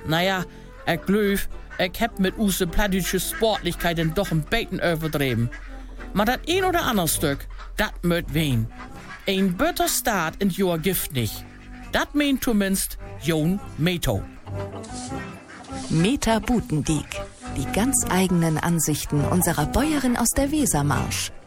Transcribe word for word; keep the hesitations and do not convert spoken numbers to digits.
Naja, ich glöf, ich hab mit use plattdütsche Sportlichkeiten doch ein Beten übertrieben. Maar dat een oder ander Stück, dat möt wen. Ein beter Start in joa Gift nicht. Dat meint zumindest Jon Meto. Meta Butendiek. Die ganz eigenen Ansichten unserer Bäuerin aus der Wesermarsch.